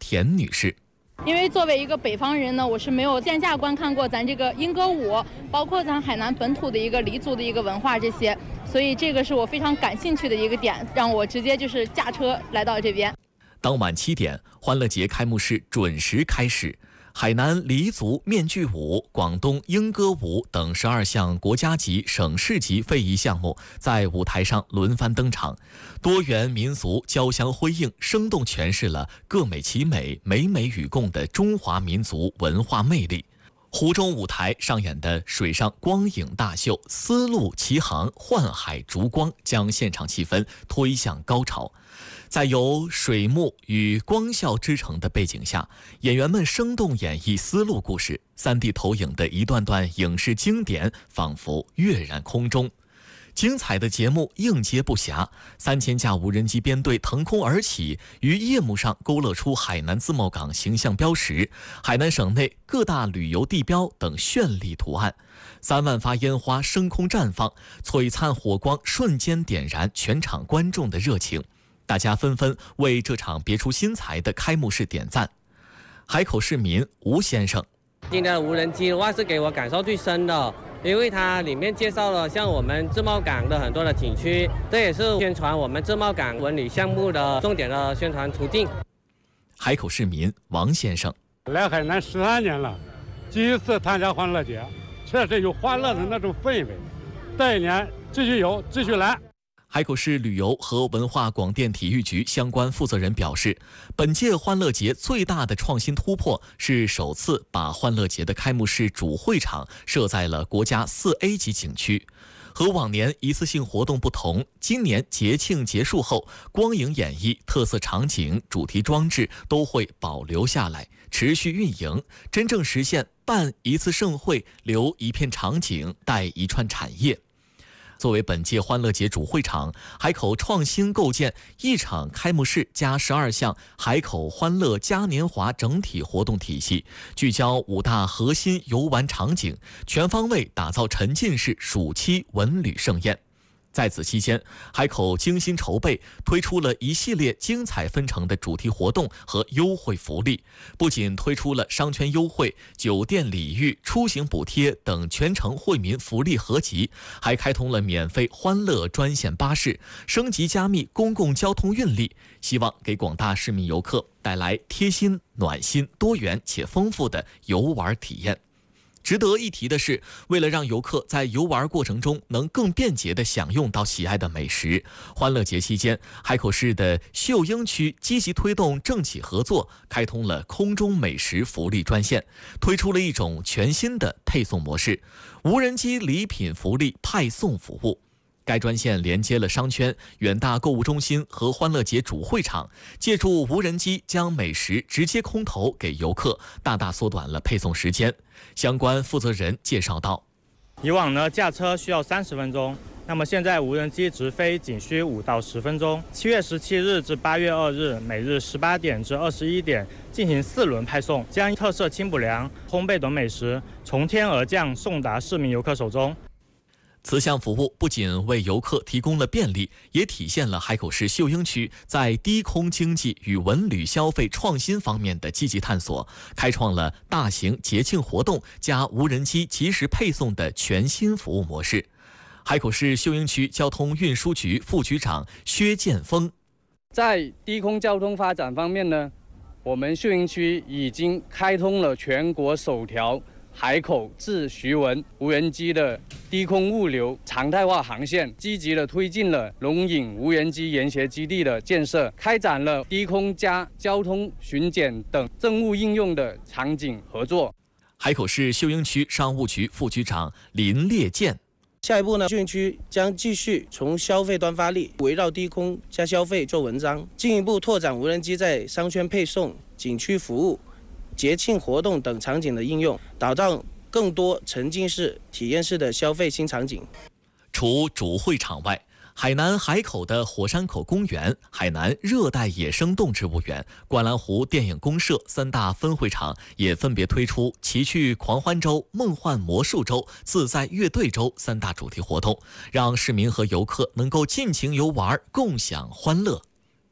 田女士。 因为作为一个北方人呢，我是没有线下观看过咱这个莺歌舞，包括咱海南本土的一个黎族的一个文化这些，所以这个是我非常感兴趣的一个点，让我直接就是驾车来到这边。 当晚7点，欢乐节开幕式准时开始。海南黎族面具舞、广东莺歌舞等12项国家级、省市级非遗项目在舞台上轮番登场，多元民俗交相辉映，生动诠释了各美其美、美美与共的中华民族文化魅力。湖中舞台上演的水上光影大秀，丝路齐航，幻海烛光，将现场气氛推向高潮。在由水幕与光效织成的背景下，演员们生动演绎丝路故事，3D 投影的一段段影视经典仿佛跃然空中。精彩的节目应接不暇，3000架无人机编队腾空而起，于夜幕上勾勒出海南自贸港形象标识、海南省内各大旅游地标等绚丽图案。3万发烟花升空绽放，璀璨火光瞬间点燃全场观众的热情。大家纷纷为这场别出心裁的开幕式点赞。海口市民吴先生： 今天的无人机的话是给我感受最深的，因为它里面介绍了像我们自贸港的很多的景区，这也是宣传我们自贸港文旅项目的重点的宣传途径。 海口市民王先生： 来海南13年了，第一次参加欢乐节，确实有欢乐的那种氛围。这一年继续有，继续来。 海口市旅游和文化广电体育局相关负责人表示，本届欢乐节最大的创新突破是首次把欢乐节的开幕式主会场设在了国家4A 级景区。和往年一次性活动不同，今年节庆结束后，光影演绎、特色场景、主题装置都会保留下来，持续运营，真正实现办一次盛会，留一片场景，带一串产业。作为本届欢乐节主会场，海口创新构建一场开幕式加12项海口欢乐嘉年华整体活动体系，聚焦5大核心游玩场景，全方位打造沉浸式暑期文旅盛宴。在此期间，海口精心筹备，推出了一系列精彩纷呈的主题活动和优惠福利，不仅推出了商圈优惠、酒店礼遇、出行补贴等全程惠民福利合集，还开通了免费欢乐专线巴士，升级加密公共交通运力，希望给广大市民游客带来贴心、暖心、多元且丰富的游玩体验。值得一提的是，为了让游客在游玩过程中能更便捷地享用到喜爱的美食，欢乐节期间，海口市的秀英区积极推动政企合作，开通了空中美食福利专线，推出了一种全新的配送模式——无人机礼品福利派送服务。该专线连接了商圈、远大购物中心和欢乐节主会场，借助无人机将美食直接空投给游客，大大缩短了配送时间。相关负责人介绍道： 以往呢驾车需要30分钟，那么现在无人机直飞仅需5到10分钟。7月17日至8月2日，每日18点至21点进行4轮派送，将特色清补凉、烘焙等美食从天而降送达市民游客手中。 此项服务不仅为游客提供了便利，也体现了海口市秀英区在低空经济与文旅消费创新方面的积极探索，开创了大型节庆活动加无人机及时配送的全新服务模式。海口市秀英区交通运输局副局长薛建峰： 在低空交通发展方面呢，我们秀英区已经开通了全国首条海口至徐闻无人机的低空物流常态化航线，积极地推进了龙影无人机研学基地的建设，开展了低空加交通巡检等政务应用的场景合作。 海口市秀英区商务局副局长林烈健： 下一步呢，秀英区将继续从消费端发力，围绕低空加消费做文章，进一步拓展无人机在商圈配送、景区服务、节庆活动等场景的应用，打造更多沉浸式、体验式的消费新场景。 除主会场外，海南海口的火山口公园、海南热带野生动植物园、观澜湖电影公社3大分会场也分别推出奇趣狂欢周、梦幻魔术周、自在乐队周3大主题活动，让市民和游客能够尽情游玩，共享欢乐。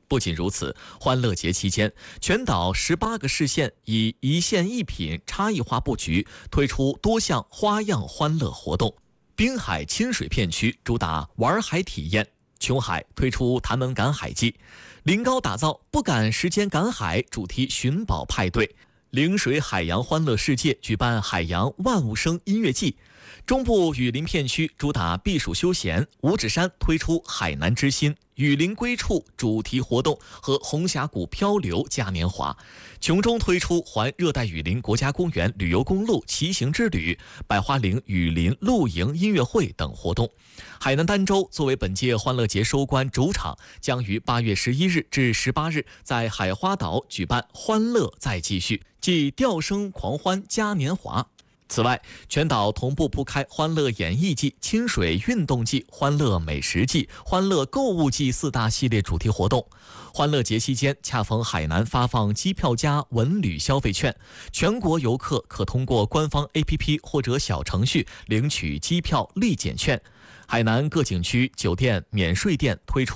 不仅如此，欢乐节期间，全岛18个市县以一县一品差异化布局，推出多项花样欢乐活动。滨海亲水片区主打玩海体验，琼海推出潭门赶海季，临高打造不赶时间赶海主题寻宝派对。陵水海洋欢乐世界举办海洋万物生音乐季，中部雨林片区主打避暑休闲，五指山推出海南之心雨林归处主题活动和红峡谷漂流嘉年华，琼中推出环热带雨林国家公园旅游公路骑行之旅、百花岭雨林露营音乐会等活动。海南儋州作为本届欢乐节收官主场，将于8月11日至18日在海花岛举办欢乐再继续暨钓生狂欢嘉年华。此外，全岛同步铺开欢乐演艺季、清水运动季、欢乐美食季、欢乐购物季4大系列主题活动。欢乐节期间恰逢海南发放机票加文旅消费券，全国游客可通过官方 APP 或者小程序领取机票立减券。海南各景区酒店免税店推出